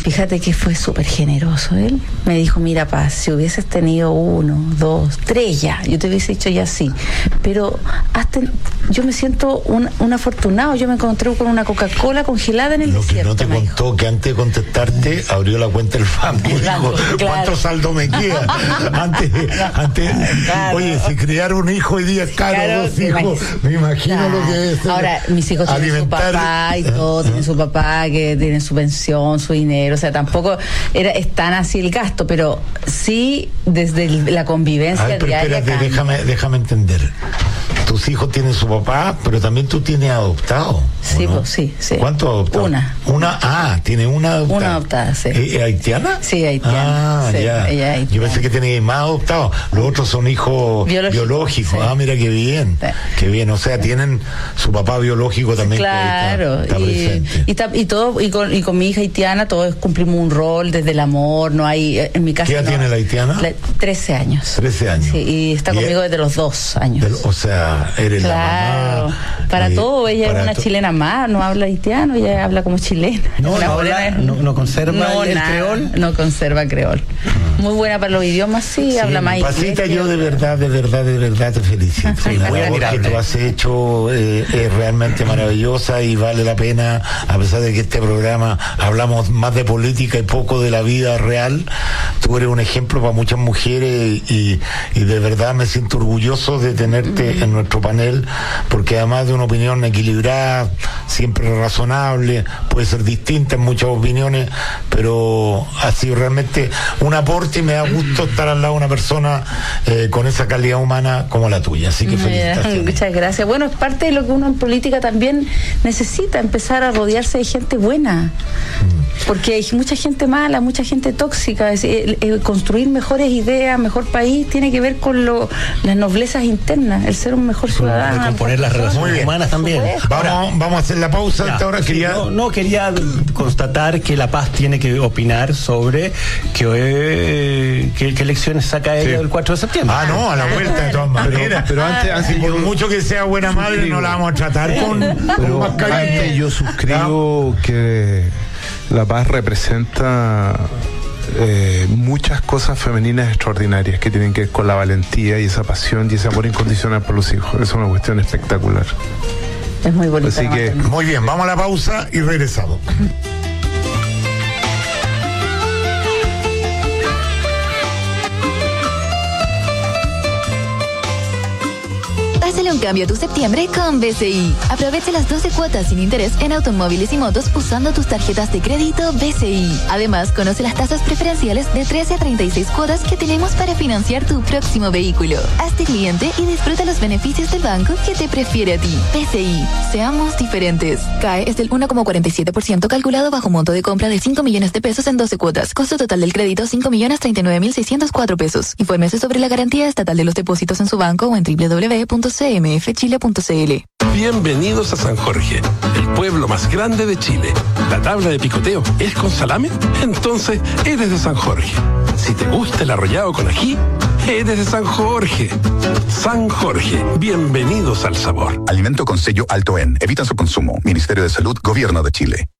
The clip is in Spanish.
Fíjate que fue súper generoso él. Me dijo, mira, Paz, si hubieses tenido 1, 2, 3 ya, yo te hubiese dicho ya sí. Pero yo me siento un afortunado. Yo me encontré con una Coca-Cola congelada en el desierto. Lo que no te contó, que antes de contestarte, abrió la cuenta del banco. Dijo, ¿cuánto saldo me queda? Antes, claro. Oye, si criar un hijo hoy día es caro, 2 hijos, me imagino lo que es. Ahora, mis hijos tienen su papá y todo, tienen su papá que tiene su pensión, su dinero. O sea, tampoco es tan así el gasto, pero sí desde la convivencia diaria. Espérate, déjame entender. Tus hijos tienen su papá, pero también tú tienes adoptado. Sí, ¿no? Pues sí. ¿Cuánto adoptado? Tiene una adoptada. Una adoptada, sí. ¿Haitiana? Sí, haitiana. Sí, ya. Ella haitiana. Yo pensé que tenía más adoptados. Los otros son hijos biológicos. Sí. Mira qué bien. Sí. Qué bien. O sea, tienen su papá biológico también. Claro. Está presente. Y con mi hija haitiana todos cumplimos un rol desde el amor. No hay, en mi casa. ¿Qué edad tiene la haitiana? 13 años. 13 años. Sí, y está conmigo desde los 2 años. O sea, eres la mamá. Para todo, ella es una chilena más, no habla haitiano, ella habla como chilena. No conserva el creol. No conserva creol. Muy buena para los idiomas, sí, habla más inglés. Pasita, yo de verdad te felicito. La labor que tú has hecho es realmente maravillosa y vale la pena, a pesar de que este programa hablamos más de política y poco de la vida real. Tú eres un ejemplo para muchas mujeres y de verdad me siento orgulloso de tenerte en nuestro panel, porque además de una opinión equilibrada, siempre razonable, puede ser distinta en muchas opiniones, pero ha sido realmente un aporte y me da gusto estar al lado de una persona con esa calidad humana como la tuya, así que felicitaciones. Muchas gracias. Bueno, es parte de lo que uno en política también necesita, empezar a rodearse de gente buena, porque hay mucha gente mala, mucha gente tóxica. Construir mejores ideas, mejor país, tiene que ver con las noblezas internas, el ser un mejor ciudadano. Recomponer las relaciones humanas también. Vamos a hacer la pausa. Hasta ahora quería constatar que La Paz tiene que opinar sobre qué elecciones saca ella el 4 de septiembre. No, a la vuelta de todas maneras. Pero antes por mucho que sea buena madre, no la vamos a tratar con más cariño. Antes yo suscribo que La Paz representa muchas cosas femeninas extraordinarias que tienen que ver con la valentía y esa pasión y ese amor incondicional por los hijos. Es una cuestión espectacular. Es muy bonito. Así que muy bien, vamos a la pausa y regresamos. Hazle un cambio a tu septiembre con BCI. Aprovecha las 12 cuotas sin interés en automóviles y motos usando tus tarjetas de crédito BCI. Además, conoce las tasas preferenciales de 13 a 36 cuotas que tenemos para financiar tu próximo vehículo. Hazte cliente y disfruta los beneficios del banco que te prefiere a ti. BCI. Seamos diferentes. CAE es del 1,47% calculado bajo monto de compra de 5 millones de pesos en 12 cuotas. Costo total del crédito 5.039.604 pesos. Infórmese sobre la garantía estatal de los depósitos en su banco o en www.cmfchile.cl. Bienvenidos a San Jorge, el pueblo más grande de Chile. ¿La tabla de picoteo es con salame? Entonces eres de San Jorge. Si te gusta el arrollado con ají, eres de San Jorge. San Jorge, bienvenidos al sabor. Alimento con sello alto en. Evitan su consumo. Ministerio de Salud, Gobierno de Chile.